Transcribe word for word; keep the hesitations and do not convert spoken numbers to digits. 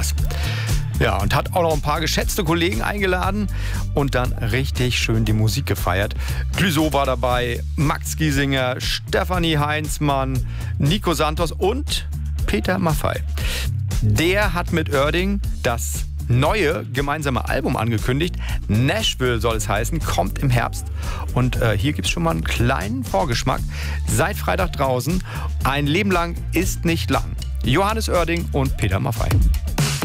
Spaß. Ja, und hat auch noch ein paar geschätzte Kollegen eingeladen und dann richtig schön die Musik gefeiert. Clouseau war dabei, Max Giesinger, Stefanie Heinzmann, Nico Santos und Peter Maffay. Der hat mit Oerding das neue gemeinsame Album angekündigt. Nashville soll es heißen, kommt im Herbst. Und äh, hier gibt es schon mal einen kleinen Vorgeschmack. Seit Freitag draußen. Ein Leben lang ist nicht lang. Johannes Oerding und Peter Maffay.